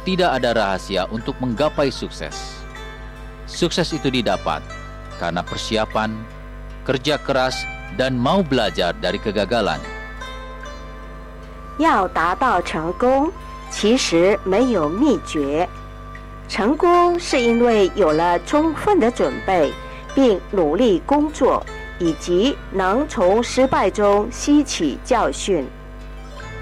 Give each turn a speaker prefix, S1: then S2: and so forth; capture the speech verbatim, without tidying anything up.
S1: Tidak ada rahasia untuk menggapai sukses. Sukses itu didapat karena persiapan, kerja keras, dan mau belajar dari kegagalan.
S2: 要达到成功，其实没有秘诀。成功是因为有了充分的准备，并努力工作，以及能从失败中吸取教训。